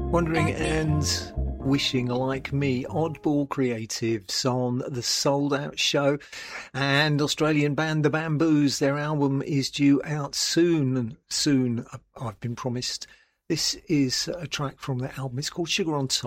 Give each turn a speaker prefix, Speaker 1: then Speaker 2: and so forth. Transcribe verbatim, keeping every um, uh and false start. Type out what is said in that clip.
Speaker 1: Wondering and wishing like me, Oddball Creatives on the Sold Out Show, and Australian band The Bamboos. Their album is due out soon, soon, I've been promised. This is a track from their album. It's called Sugar on Top.